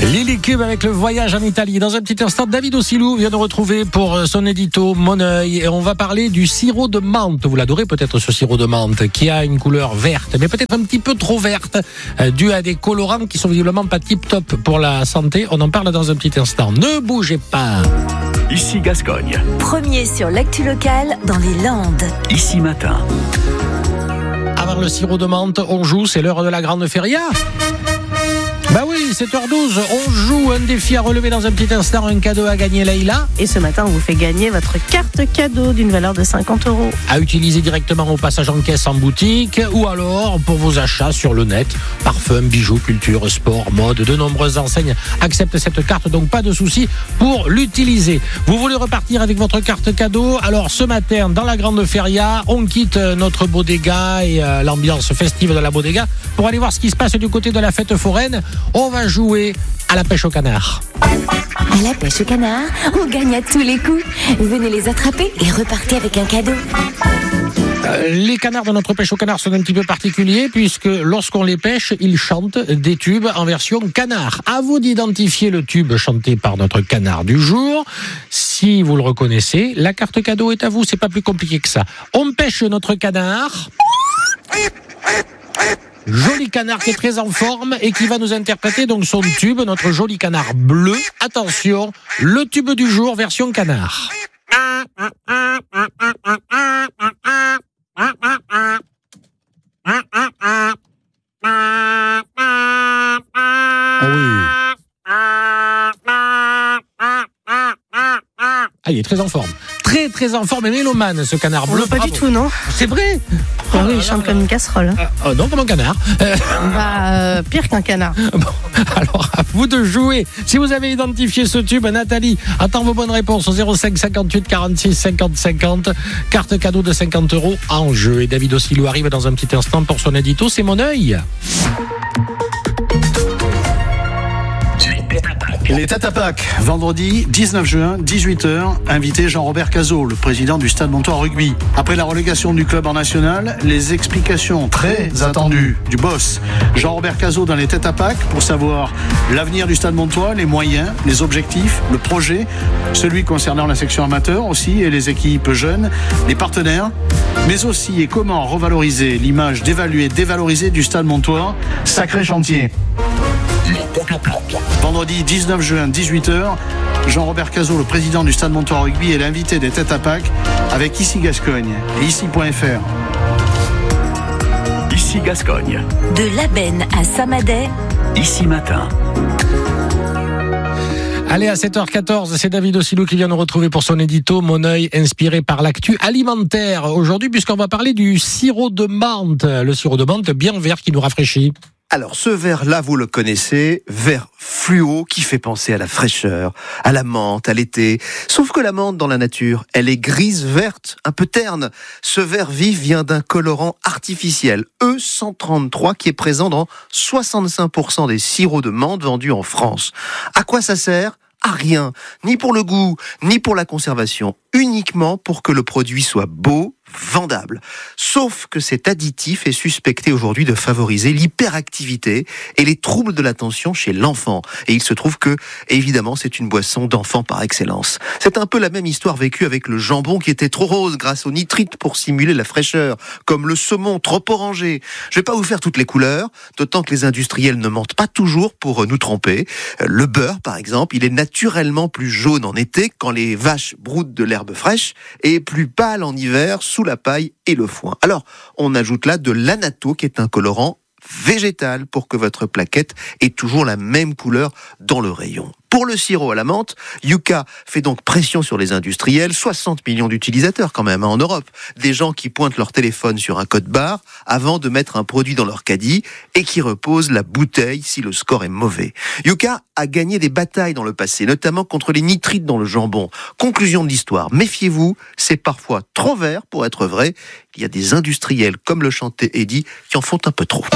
Lily Cube avec le voyage en Italie. Dans un petit instant, David Ossilou vient de retrouver pour son édito Mon œil. Et on va parler du sirop de menthe. Vous l'adorez peut-être, ce sirop de menthe, qui a une couleur verte, mais peut-être un petit peu trop verte, dû à des colorants qui sont visiblement pas tip-top pour la santé. On en parle dans un petit instant. Ne bougez pas. Ici Gascogne. Premier sur l'actu locale dans les Landes. Ici Matin. Avant le sirop de menthe, on joue, c'est l'heure de la grande feria. Bah oui, 7h12, on joue un défi à relever dans un petit instant, un cadeau à gagner, Leïla. Et ce matin, on vous fait gagner votre carte cadeau d'une valeur de 50 €. À utiliser directement au passage en caisse en boutique ou alors pour vos achats sur le net. Parfum, bijoux, culture, sport, mode, de nombreuses enseignes acceptent cette carte, donc pas de souci pour l'utiliser. Vous voulez repartir avec votre carte cadeau? Alors ce matin, dans la grande feria, on quitte notre bodega et l'ambiance festive de la bodega pour aller voir ce qui se passe du côté de la fête foraine. On va jouer à la pêche au canard. À la pêche au canard, on gagne à tous les coups. Venez les attraper et repartez avec un cadeau. Les canards de notre pêche au canard sont un petit peu particuliers puisque lorsqu'on les pêche, ils chantent des tubes en version canard. À vous d'identifier le tube chanté par notre canard du jour. Si vous le reconnaissez, la carte cadeau est à vous, c'est pas plus compliqué que ça. On pêche notre canard. Joli canard qui est très en forme et qui va nous interpréter donc son tube, notre joli canard bleu. Attention, le tube du jour version canard. Ah oui. Ah, il est très en forme. Très en forme et mélomane, ce canard bleu. Pas du tout, non? C'est vrai. Ah oui, il chante comme une casserole. Non, comme un canard. Pire qu'un canard. Bon, alors, à vous de jouer. Si vous avez identifié ce tube, Nathalie attend vos bonnes réponses au 05 58 46 50 50. Carte cadeau de 50 € en jeu. Et David Ossilou arrive dans un petit instant pour son édito. C'est Mon œil. Les Têtes à Pâques, vendredi 19 juin, 18h, invité Jean-Robert Cazot, le président du Stade Montois Rugby. Après la relégation du club en national, les explications très attendues du boss Jean-Robert Cazot dans les Têtes à Pâques pour savoir l'avenir du Stade Montois, les moyens, les objectifs, le projet, celui concernant la section amateur aussi et les équipes jeunes, les partenaires, mais aussi et comment revaloriser l'image dévaluée, dévalorisée du Stade Montois. Sacré chantier. Vendredi 19 juin, 18h, Jean-Robert Cazot, le président du Stade Montois Rugby, est l'invité des Têtes à Pâques avec Ici Gascogne et Ici.fr. Ici Gascogne. De Labenne à Samadey. Ici Matin. Allez, à 7h14, c'est David Ossilou qui vient nous retrouver pour son édito Mon œil, inspiré par l'actu alimentaire. Aujourd'hui, puisqu'on va parler du sirop de menthe. Le sirop de menthe bien vert qui nous rafraîchit. Alors, ce vert-là, vous le connaissez, vert fluo qui fait penser à la fraîcheur, à la menthe, à l'été. Sauf que la menthe dans la nature, elle est grise-verte, un peu terne. Ce vert vif vient d'un colorant artificiel, E133, qui est présent dans 65% des sirops de menthe vendus en France. À quoi ça sert ? À rien, ni pour le goût, ni pour la conservation, uniquement pour que le produit soit beau, vendable. Sauf que cet additif est suspecté aujourd'hui de favoriser l'hyperactivité et les troubles de l'attention chez l'enfant. Et il se trouve que, évidemment, c'est une boisson d'enfant par excellence. C'est un peu la même histoire vécue avec le jambon qui était trop rose grâce au nitrite pour simuler la fraîcheur, comme le saumon trop orangé. Je vais pas vous faire toutes les couleurs, d'autant que les industriels ne mentent pas toujours pour nous tromper. Le beurre, par exemple, il est naturellement plus jaune en été quand les vaches broutent de l'herbe fraîche et plus pâle en hiver sous la paille et le foin. Alors, on ajoute là de l'annatto qui est un colorant végétal pour que votre plaquette ait toujours la même couleur dans le rayon. Pour le sirop à la menthe, Yuka fait donc pression sur les industriels, 60 millions d'utilisateurs quand même en Europe, des gens qui pointent leur téléphone sur un code barre avant de mettre un produit dans leur caddie et qui reposent la bouteille si le score est mauvais. Yuka a gagné des batailles dans le passé, notamment contre les nitrites dans le jambon. Conclusion de l'histoire, méfiez-vous, c'est parfois trop vert pour être vrai. Il y a des industriels, comme le chantait Eddy, qui en font un peu trop.